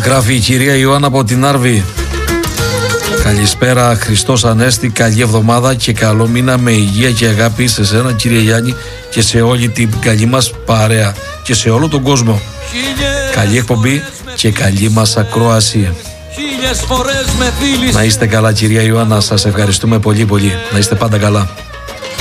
Γράφει η κυρία Ιωάννα από την Άρβη. Καλησπέρα, Χριστός Ανέστη, καλή εβδομάδα και καλό μήνα με υγεία και αγάπη σε σένα κύριε Γιάννη και σε όλη την καλή μας παρέα και σε όλο τον κόσμο. Καλή εκπομπή και καλή μας ακρόαση. Να είστε καλά κυρία Ιωάννα, σας ευχαριστούμε πολύ πολύ. Να είστε πάντα καλά.